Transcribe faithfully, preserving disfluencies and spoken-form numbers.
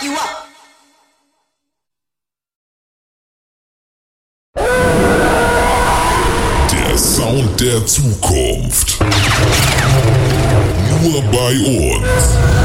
you up. Der Sound der Zukunft. Nur bei uns.